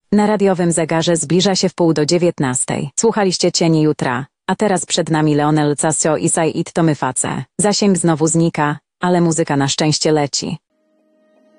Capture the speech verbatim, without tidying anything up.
Na radiowym zegarze zbliża się wpół do dziewiętnastej. Słuchaliście Cieni Jutra, a teraz przed nami Leonel Casio i Said Tomyface. Zasięg znowu znika, ale muzyka na szczęście leci.